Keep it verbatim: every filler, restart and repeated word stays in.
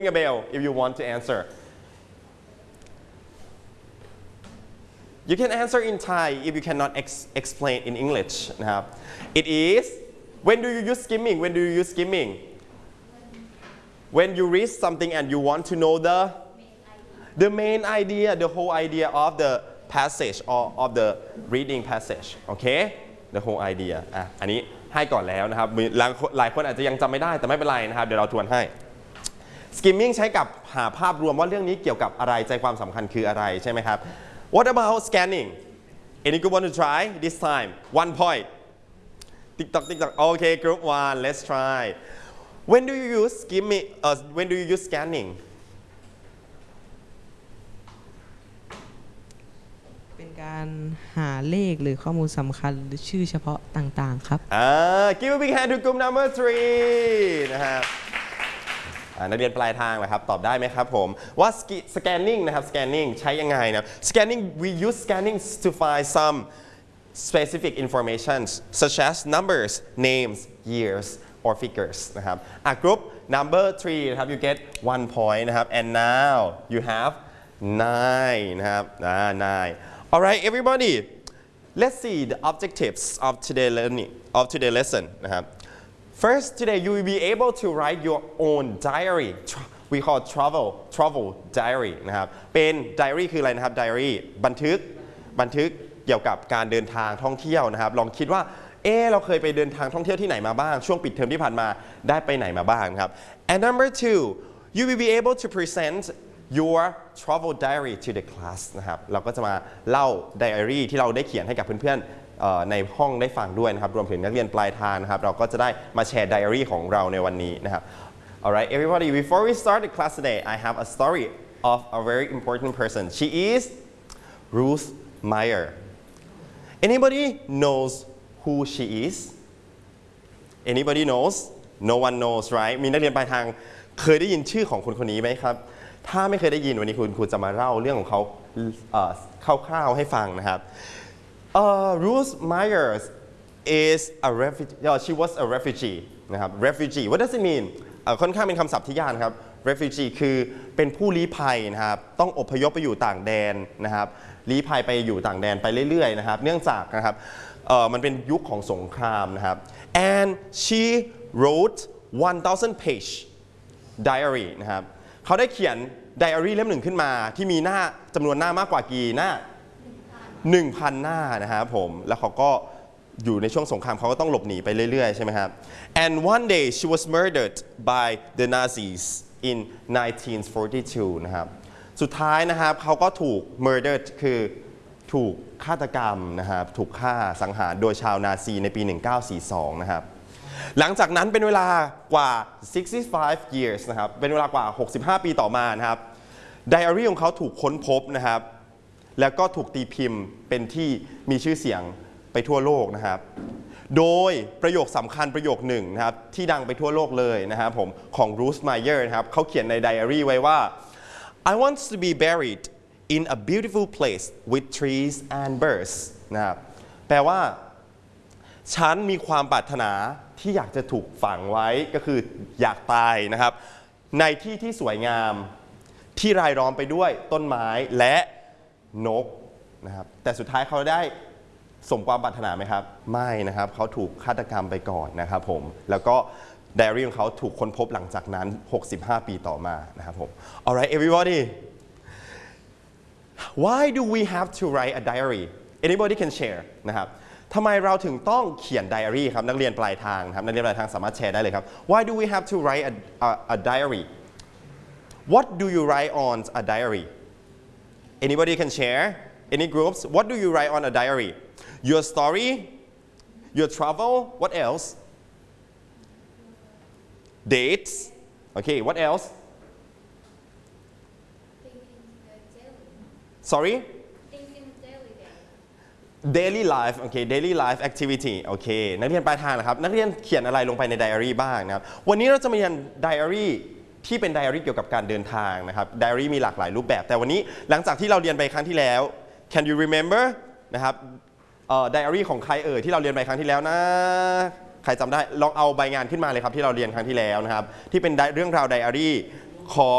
a bell if you want to answer. You can answer in Thai if you cannot ex explain in English. Now, it is, when do you use skimming? When do you use skimming? When you read something and you want to know the, the main idea, the whole idea of the passage or of the reading passage. Okay? The whole idea. อ่ะ อันนี้ให้ก่อนแล้วนะครับหลายคนอาจจะยังจำไม่ได้แต่ไม่เป็นไรนะครับเดี๋ยวเราทวนให้ skimming ใช้กับหาภาพรวมว่าเรื่องนี้เกี่ยวกับอะไรใจความสำคัญคืออะไรใช่ไหมครับ What about scanning? Any group want to try this time? One point. Tick tock, tick tock. Okay, group one. Let's try. When do you use skimming? Uh, when do you use scanning? เป็นการหาเลขหรือข้อมูลสำคัญหรือชื่อเฉพาะต่างๆครับอ่า Give a big hand to group number three นะครับนักเรียนปลายทางแหละครับตอบได้ไหมครับผมว่า scanning นะครับ scanning ใช้ยังไงนะ scanning we use scanning to find some specific information such as numbers names years or figures นะครับอ่ะ group number three นะครับ you get one point นะครับ and now you have nine นะครับอ่า nine alright everybody let's see the objectives of today learning of today lesson นะครับFirst, today you will be able to write your own diary. We call it travel travel diary นะครับเป็น diary คืออะไรนะครับ diary บันทึกบันทึกเกี่ยวกับการเดินทางท่องเที่ยวนะครับลองคิดว่าเออเราเคยไปเดินทางท่องเที่ยวที่ไหนมาบ้างช่วงปิดเทอมที่ผ่านมาได้ไปไหนมาบ้างครับ And number two, you will be able to present your travel diary to the class นะครับเราก็จะมาเล่า diary ที่เราได้เขียนให้กับเพื่อนๆในห้องได้ฟังด้วยนะครับรวมถึงนักเรียนปลายทางนะครับเราก็จะได้มาแชร์ไดอารี่ของเราในวันนี้นะครับ Alright everybody before we start the class today I have a story of a very important person she is Ruth Meyer Anybody knows who she is Anybody knows No one knows right มีนักเรียนปลายทางเคยได้ยินชื่อของคนคนนี้ไหมครับถ้าไม่เคยได้ยินวันนี้คุณครูจะมาเล่าเรื่องของเขาคร่าวๆให้ฟังนะครับUh, Ruth Myers is a refugee. Uh, she was a refugee. นะครับ refugee. What does it mean? ค่อนข้างเป็นคำศัพท์ที่ยากครับ refugee คือเป็นผู้ลี้ภัยนะครับต้องอพยพไปอยู่ต่างแดนนะครับลี้ภัยไปอยู่ต่างแดนไปเรื่อยๆนะครับเนื่องจากนะครับมันเป็นยุคของสงครามนะครับ and she wrote one thousand page diary นะครับเขาได้เขียนไดอารี่เล่มหนึ่งขึ้นมาที่มีหน้าจำนวนหน้ามากกว่ากี่หน้าหนึ่งพัน หน้านะครับผมแล้วเขาก็อยู่ในช่วงสงครามเขาก็ต้องหลบหนีไปเรื่อยๆใช่ไหมครับ and one day she was murdered by the Nazis in nineteen forty-two นะครับสุดท้ายนะครับเขาก็ถูก murdered คือถูกฆาตกรรมนะครับถูกฆ่าสังหารโดยชาวนาซีในปีหนึ่งพันเก้าร้อยสี่สิบสองนะครับหลังจากนั้นเป็นเวลากว่าsixty-five years นะครับเป็นเวลากว่าหกสิบห้าปีต่อมานะครับไดอารี่ของเขาถูกค้นพบนะครับแล้วก็ถูกตีพิมพ์เป็นที่มีชื่อเสียงไปทั่วโลกนะครับโดยประโยคสำคัญประโยคหนึ่งนะครับที่ดังไปทั่วโลกเลยนะครับผมของ Ruth Meyer นะครับเขาเขียนในไดอารี่ไว้ว่า I want to be buried in a beautiful place with trees and birds นะครับแปลว่าฉันมีความปรารถนาที่อยากจะถูกฝังไว้ก็คืออยากตายนะครับในที่ที่สวยงามที่รายล้อมไปด้วยต้นไม้และนกนะครับแต่สุดท้ายเขาได้สมความปรารถนาไหมครับไม่นะครับเขาถูกฆาตกรรมไปก่อนนะครับผมแล้วก็ไดอารี่ของเขาถูกค้นพบหลังจากนั้นหกสิบห้าปีต่อมานะครับผม Alright everybody why do we have to write a diary anybody can share นะครับทำไมเราถึงต้องเขียนไดอารี่ครับนักเรียนปลายทางครับนักเรียนปลายทางสามารถแชร์ได้เลยครับ why do we have to write a, a, a diary what do you write on a diary Anybody can share? Any groups? What do you write on a diary? Your story? Your travel? What else? Dates? Okay, what else? Sorry? Daily life. Okay, daily life activity. Okay นักเรียนปลายทางนะครับนักเรียนเขียนอะไรลงไปในไดอารี่บ้างนะครับวันนี้เราจะมาเรียนไดอารี่ที่เป็นไดอารี่เกี่ยวกับการเดินทางนะครับไดอารี่มีหลากหลายรูปแบบแต่วันนี้หลังจากที่เราเรียนไปครั้งที่แล้ว Can you remember นะครับไดอารี่ของใครเอ่ยที่เราเรียนไปครั้งที่แล้วนะใครจำได้ลองเอาใบงานขึ้นมาเลยครับที่เราเรียนครั้งที่แล้วนะครับที่เป็นเรื่องราวไดอารี่ของ